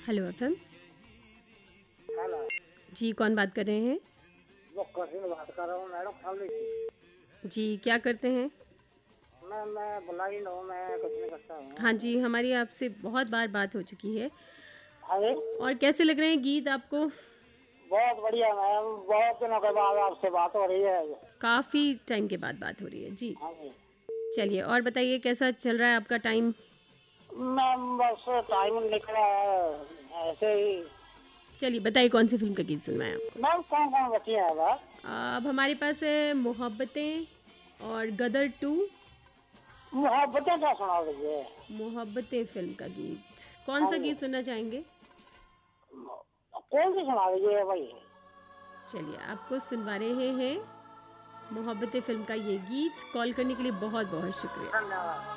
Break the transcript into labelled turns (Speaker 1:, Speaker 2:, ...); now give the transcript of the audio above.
Speaker 1: Hello FM.
Speaker 2: Hello.
Speaker 1: जी, कौन बात कर रहे हैं?
Speaker 2: वो कसिन बात कर रहा हूँ मैडम खाली थी।
Speaker 1: जी, क्या करते हैं?
Speaker 2: मैं ब्लाइंड हूँ, मैं कुछ नहीं करता
Speaker 1: हाँ
Speaker 2: हूँ।
Speaker 1: जी, हमारी आपसे बहुत बार बात हो चुकी है।
Speaker 2: अरे
Speaker 1: और कैसे लग रहे हैं गीत आपको?
Speaker 2: बहुत बढ़िया मैम, बहुत दिनों के बाद आपसे बात हो रही है।
Speaker 1: काफ़ी टाइम के बाद बात हो रही है जी।
Speaker 2: हाँ जी
Speaker 1: चलिए, और बताइए कैसा चल रहा है आपका टाइम?
Speaker 2: मैम, बस टाइम निकला है ऐसे ही।
Speaker 1: चलिए बताइए कौन सी फिल्म का गीत सुनना है आपको?
Speaker 2: मैम कौन कौन बची है बस?
Speaker 1: अब हमारे पास है मोहब्बतें और गदर 2।
Speaker 2: मोहब्बतें क्या सुना दीजिए।
Speaker 1: मोहब्बतें फिल्म का गीत। कौन
Speaker 2: हाँ
Speaker 1: सा
Speaker 2: जी,
Speaker 1: गीत सुनना चाहेंगे?
Speaker 2: कौन सी सुना दीजिए भाई।
Speaker 1: चलिए, आपको सुनवा रहे हैं मोहब्बतें फिल्म का ये गीत। कॉल करने के लिए बहुत बहुत शुक्रिया।
Speaker 2: धन्यवाद।